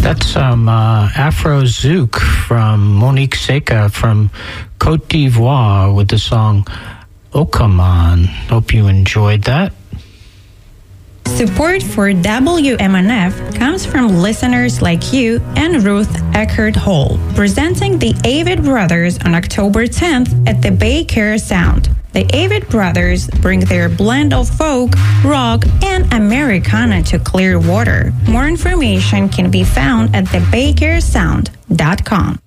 That's some Afro Zouk from Monique Seca from Cote d'Ivoire with the song Okaman. Hope you enjoyed that. Support for WMNF comes from listeners like you and Ruth Eckert Hall, presenting the Avid Brothers on October 10th at the Bay Care Sound. The Avid Brothers bring their blend of folk, rock, and Americana to Clearwater. More information can be found at thebaycaresound.com.